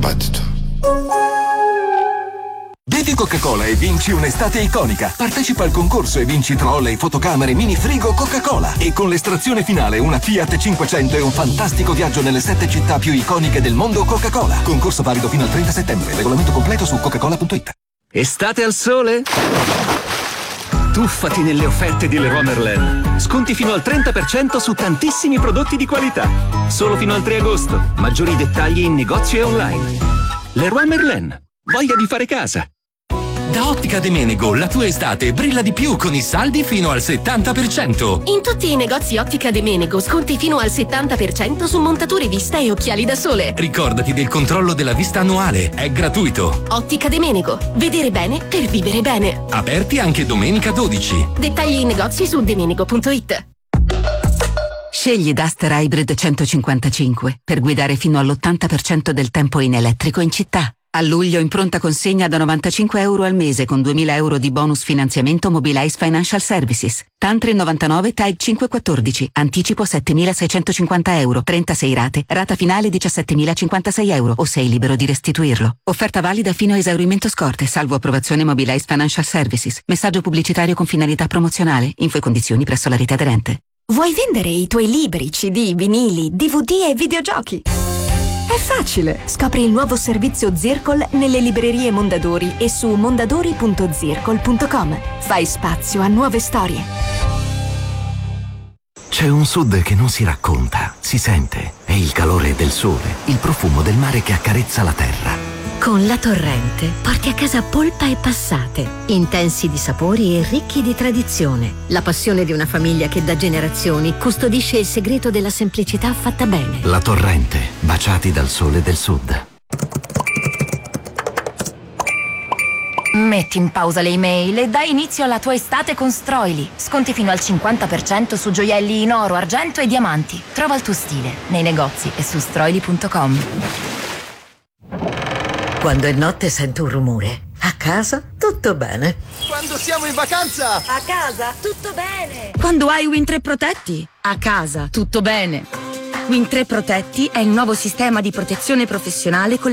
dibattito. Bevi Coca-Cola e vinci un'estate iconica. Partecipa al concorso e vinci trolley, fotocamere, mini frigo Coca-Cola. E con l'estrazione finale una Fiat 500 e un fantastico viaggio nelle 7 città più iconiche del mondo Coca-Cola. Concorso valido fino al 30 settembre. Regolamento completo su coca-cola.it. Estate al sole? Tuffati nelle offerte di Leroy Merlin. Sconti fino al 30% su tantissimi prodotti di qualità. Solo fino al 3 agosto. Maggiori dettagli in negozio e online. Leroy Merlin. Voglia di fare casa. Da Ottica De Menego la tua estate brilla di più con i saldi fino al 70%. In tutti i negozi Ottica De Menego sconti fino al 70% su montature vista e occhiali da sole. Ricordati del controllo della vista annuale, è gratuito. Ottica De Menego, vedere bene per vivere bene. Aperti anche domenica 12. Dettagli in negozi su demenego.it. Scegli Duster Hybrid 155 per guidare fino all'80% del tempo in elettrico in città. A luglio in pronta consegna da €95 al mese con 2.000 euro di bonus finanziamento Mobilize Financial Services. Tantri 99 TAG 514. Anticipo €7.650. 36 rate. Rata finale €17.056 o sei libero di restituirlo. Offerta valida fino a esaurimento scorte, salvo approvazione Mobilize Financial Services. Messaggio pubblicitario con finalità promozionale. Info e condizioni presso la rete aderente. Vuoi vendere i tuoi libri, CD, vinili, DVD e videogiochi? È facile! Scopri il nuovo servizio Zircol nelle librerie Mondadori e su mondadori.zircol.com. Fai spazio a nuove storie. C'è un sud che non si racconta, si sente. È il calore del sole, il profumo del mare che accarezza la terra. Con La Torrente porti a casa polpa e passate, intensi di sapori e ricchi di tradizione. La passione di una famiglia che da generazioni custodisce il segreto della semplicità fatta bene. La Torrente, baciati dal sole del sud. Metti in pausa le email e dai inizio alla tua estate con Stroili. Sconti fino al 50% su gioielli in oro, argento e diamanti. Trova il tuo stile nei negozi e su stroili.com. Quando è notte sento un rumore. A casa tutto bene. Quando siamo in vacanza! A casa tutto bene. Quando hai Win 3 Protetti? A casa tutto bene. Win 3 Protetti è il nuovo sistema di protezione professionale con